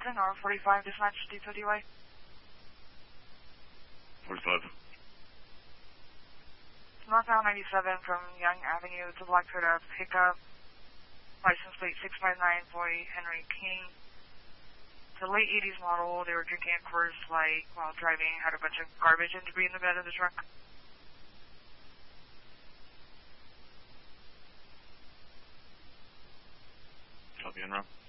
10 or 45, dispatch Depot DY. 45. Northbound 97 from Young Avenue to Black Toyota pickup. License plate 659 boy Henry King. It's a late 80s model. They were drinking a Coors Light while driving. Had a bunch of garbage and debris in the bed of the truck. Copy, en route.